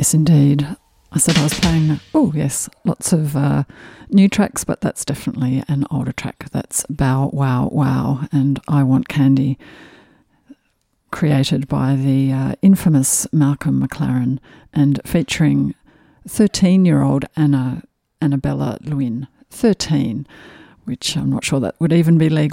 Yes, indeed. I said I was playing, lots of new tracks, but that's definitely an older track. That's Bow Wow Wow and I Want Candy, created by the infamous Malcolm McLaren and featuring 13-year-old Annabella Lwin. 13, which I'm not sure that would even be legal